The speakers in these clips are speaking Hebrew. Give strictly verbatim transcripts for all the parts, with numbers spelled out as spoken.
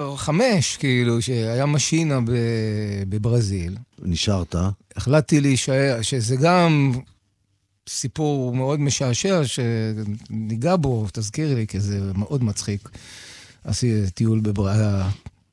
חמש, כאילו, שהיה משינה בברזיל. נשארת? החלטתי להישאר, שזה גם סיפור מאוד משעשע, שניגע בו, תזכיר לי, כי זה מאוד מצחיק. עשיתי טיול בברזיל,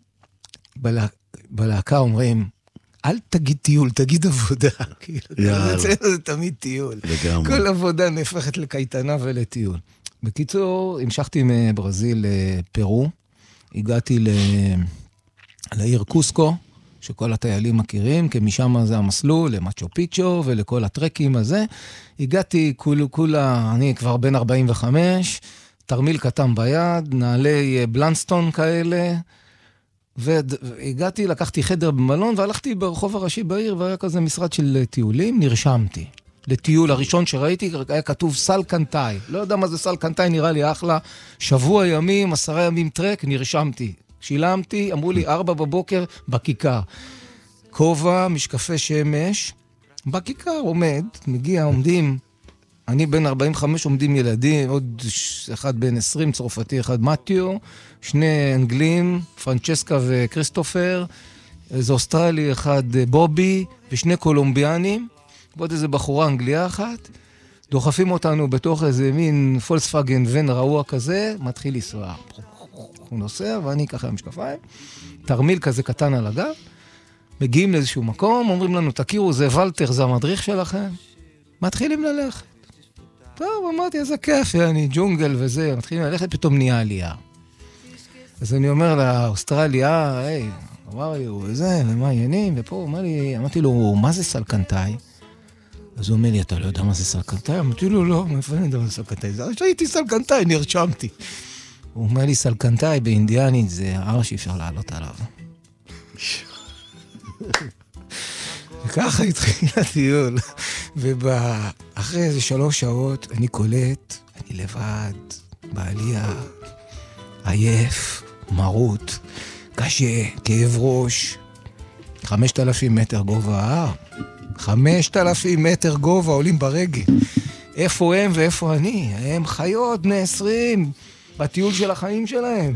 בלהקה אומרים, אל תגיד טיול, תגיד עבודה. יאללה. זה תמיד טיול. לגמרי. כל עבודה נהפכת לקייטנה ולטיול. בקיצור, המשכתי מברזיל לפרו, הגעתי לעיר קוסקו, שכל הטיילים מכירים, כי משם זה המסלול, למצ'ו פיצ'ו ולכל הטרקים הזה. הגעתי כולה, כולה, אני כבר בן ארבעים וחמש, תרמיל קטן ביד, נעלי בלנסטון כאלה, והגעתי, לקחתי חדר במלון, והלכתי ברחוב הראשי בעיר, והיה כזה משרד של טיולים, נרשמתי. לטיול הראשון שראיתי, היה כתוב סל קנטאי. לא יודע מה זה סל קנטאי, נראה לי אחלה. שבוע ימים, עשרה ימים טרק, נרשמתי. שילמתי, אמרו לי, ארבע בבוקר, בכיכר. כובע, משקפי שמש, בכיכר עומד, מגיע, עומדים, אני בן ארבעים וחמש עומדים ילדים, עוד אחד בן עשרים, צרפתי, אחד מתיו, שני אנגלים, פרנצ'סקה וקריסטופר, איזה אוסטרלי, אחד בובי, ושני קולומביאנים, ועוד איזה בחורה אנגליה אחת, דוחפים אותנו בתוך איזה מין פולקסווגן ון רעוע כזה, מתחיל לנסוע. הוא נוסע, ואני ככה המשקפיים, תרמיל כזה קטן על הגב, מגיעים לאיזשהו מקום, אומרים לנו, תכירו, זה ולטר, זה המדריך שלכם, מתחילים ללכת. טוב, אמרתי, איזה כיף, אני ג'ונגל וזה, מתחילים ללכת, פתאום נהיה עלייה. אז אני אומר לאוסטרליה, היי, אמר לי, הוא זה, ומה העניינים, ופה, אומר לי, אמרתי לו, מה זה סלקנטאי? אז הוא אומר לי, אתה לא יודע מה זה סלקנטאי? אמרתי לו, לא, מאיפה אני יודע מה זה סלקנטאי? זה שהייתי סלקנטאי, נרשמתי. הוא אומר לי, סלקנטאי באינדיאנית זה הר שאפשר לעלות עליו. וככה התחיל הטיול. ואחרי איזה שלוש שעות אני קולט, אני לבד, בעלייה, עייף, מרות, קשה, כאב ראש. חמשת אלפים מטר גובה ההר. חמשת אלפים מטר גובה עולים ברגל. איפה הם ואיפה אני? הם חיות בני עשרים. בטיול של החיים שלהם.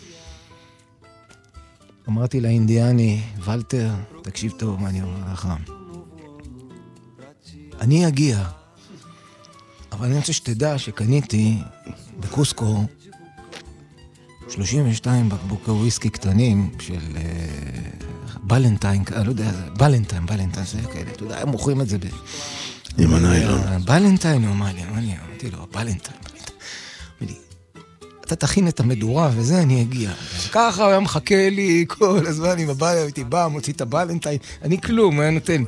אמרתי לאינדיאני, ולטר, תקשיב טוב מה אני אומר לך. אני אגיע, אבל אני רוצה שתדע שקניתי בקוסקו שלושים ושתיים בקבוקי וויסקי קטנים של בלנטיין, אני לא יודע, בלנטיין, בלנטיין, זה כאלה, אתה יודע, הם מוכרים את זה ב... עם הניילון. בלנטיין, הוא אמר לי, אמרתי לו, בלנטיין, בלנטיין. אמרתי לי, אתה תכין את המדורה וזה, אני אגיע. ככה הוא היה מחכה לי כל הזמן עם הבעיה, הייתי בא, מוציא את הבלנטיין, אני כלום, היה נותן.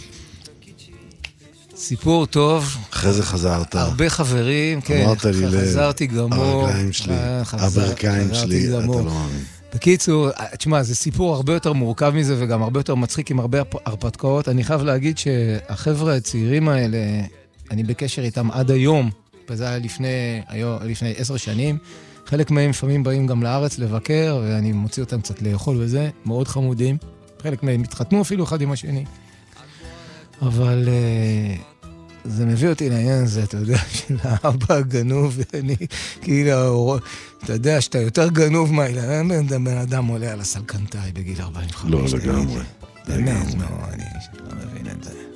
סיפור טוב. אחרי זה חזרת. הרבה חברים, כן. אמרת לי לב. חזרתי גמור. הרגליים שלי, הברכיים שלי, אתה לא מאמין. בקיצור, תשמע, זה סיפור הרבה יותר מורכב מזה, וגם הרבה יותר מצחיק עם הרבה הרפתקאות. אני חייב להגיד שהחבר'ה הצעירים האלה, אני בקשר איתם עד היום, וזה היה לפני, היום, לפני עשר שנים. חלק מהם לפעמים באים גם לארץ לבקר, ואני מוציא אותם קצת לאכול וזה, מאוד חמודים. חלק מהם התחתנו אפילו אחד עם השני. אבל זה מביא אותי לעניין הזה, אתה יודע, של האבא הגנוב, ואני, כאילו, אתה יודע, שאתה יותר גנוב מהילד, בן אדם עולה על הסלקנטאי בגיל ארבעים וחמש. לא, לגמרי. באמת, לא, אני לא מבין את זה.